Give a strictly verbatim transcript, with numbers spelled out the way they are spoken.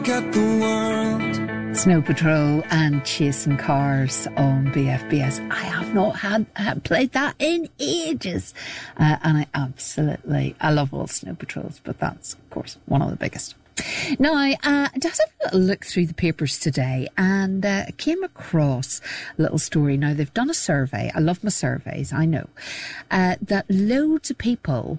At the world. Snow Patrol and Chasing Cars on B F B S. I have not had, had played that in ages, uh, and I absolutely I love all Snow Patrols, but that's of course one of the biggest. Now, I uh, just had a little look through the papers today and uh, came across a little story. Now, they've done a survey. I love my surveys, I know. Uh, that loads of people